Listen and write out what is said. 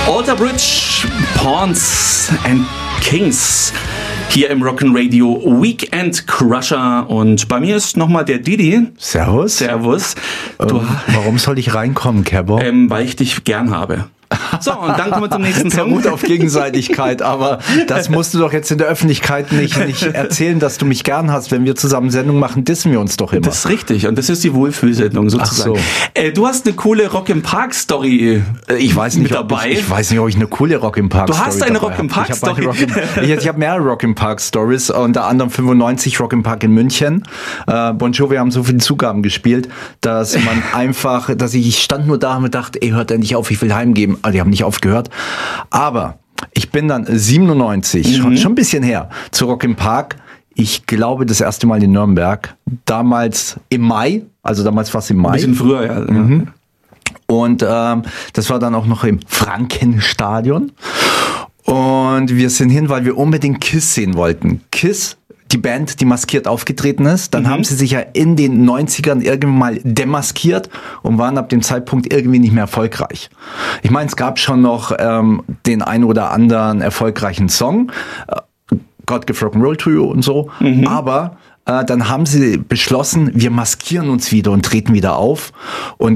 Alter Bridge, Pawns and Kings. Hier im Rock'n'Radio Weekend Crusher. Und bei mir ist nochmal der Didi. Servus. Servus. Warum soll ich reinkommen, Kerbo? Weil ich dich gern habe. So, und dann kommen wir zum nächsten Song. Mut auf Gegenseitigkeit, aber das musst du doch jetzt in der Öffentlichkeit nicht erzählen, dass du mich gern hast. Wenn wir zusammen Sendung machen, dissen wir uns doch immer. Das ist richtig und das ist die Wohlfühlsendung sozusagen. Ach so. Du hast eine coole Rock im Park Story ich weiß nicht, dabei. Ich weiß nicht, ob ich eine coole Rock im Park Story Du hast eine Rock im Park Story. Ich habe mehrere Rock im Park Stories, unter anderem 95 Rock im Park in München. Bon Jovi haben so viele Zugaben gespielt, dass man einfach, ich stand nur da und mir dachte, hört endlich auf, ich will heimgehen. Die haben nicht aufgehört. Aber ich bin dann 97, schon ein bisschen her, zu Rock im Park. Ich glaube, das erste Mal in Nürnberg. Damals im Mai, also damals fast im Mai. Ein bisschen früher, ja. Und das war dann auch noch im Frankenstadion. Und wir sind hin, weil wir unbedingt Kiss sehen wollten. Kiss, die Band, die maskiert aufgetreten ist. Dann haben sie sich ja in den 90ern irgendwann mal demaskiert und waren ab dem Zeitpunkt irgendwie nicht mehr erfolgreich. Ich meine, es gab schon noch den ein oder anderen erfolgreichen Song, God Give Rock'n'Roll to You und so, aber dann haben sie beschlossen, wir maskieren uns wieder und treten wieder auf. Und